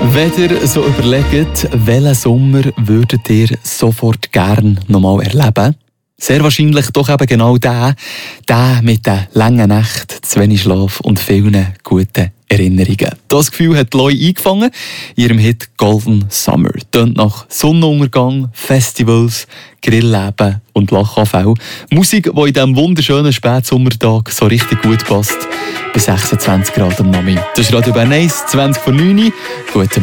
Wenn ihr so überlegt, welchen Sommer würdet ihr sofort gern nochmal erleben? Sehr wahrscheinlich doch eben genau der mit den langen Nächten, zu wenig Schlaf und vielen guten Erinnerungen. Das Gefühl hat Loi eingefangen in ihrem Hit «Golden Summer». Tönt nach Sonnenuntergang, Festivals, Grillleben und Lachanfälle. Musik, die in diesem wunderschönen Spätsommertag so richtig gut passt. Bei 26 Grad am Nami. Das ist Radio Bern 1, 20 vor 9 Uhr. Guten